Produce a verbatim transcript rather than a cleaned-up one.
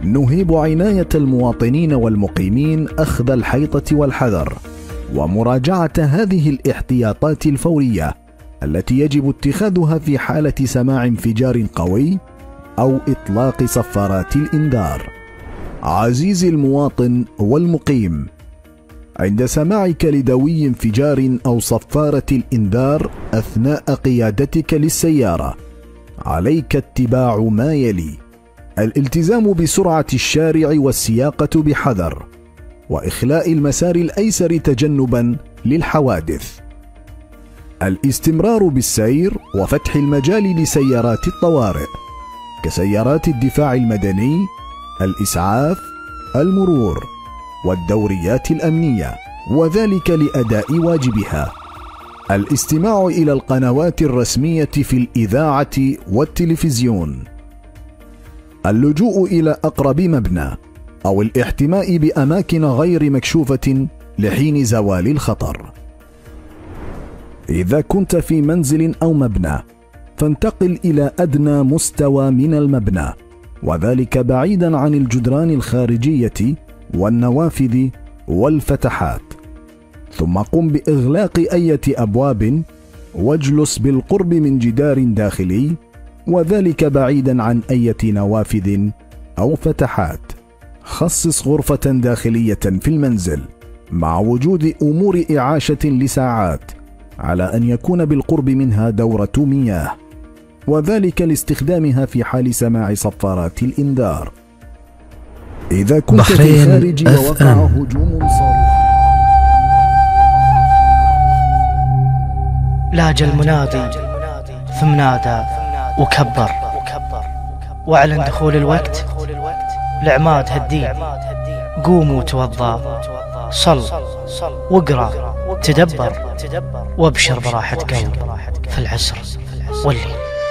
نهيب عناية المواطنين والمقيمين أخذ الحيطة والحذر ومراجعة هذه الاحتياطات الفورية التي يجب اتخاذها في حالة سماع انفجار قوي أو إطلاق صفارات الإنذار. عزيزي المواطن والمقيم، عند سماعك لدوي انفجار أو صفارة الإنذار أثناء قيادتك للسيارة، عليك اتباع ما يلي: الالتزام بسرعة الشارع والسياقة بحذر، وإخلاء المسار الأيسر تجنبا للحوادث، الاستمرار بالسير وفتح المجال لسيارات الطوارئ كسيارات الدفاع المدني، الإسعاف، المرور والدوريات الأمنية، وذلك لأداء واجبها. الاستماع إلى القنوات الرسمية في الإذاعة والتلفزيون، اللجوء إلى أقرب مبنى أو الاحتماء بأماكن غير مكشوفة لحين زوال الخطر. إذا كنت في منزل أو مبنى فانتقل إلى أدنى مستوى من المبنى، وذلك بعيدا عن الجدران الخارجية والنوافذ والفتحات، ثم قم بإغلاق أي أبواب واجلس بالقرب من جدار داخلي، وذلك بعيدا عن أي نوافذ أو فتحات. خصص غرفة داخلية في المنزل مع وجود أمور إعاشة لساعات، على أن يكون بالقرب منها دورة مياه، وذلك لاستخدامها في حال سماع صفارات الإنذار. إذا كنت في الخارج ووقع هجوم صاروخ، لاج المنادي ثم نادى وكبر واعلن دخول الوقت لعماد هالدين. قوموا توضى، صل واقرأ، تدبر وابشر براحة قلب في العسر والليل.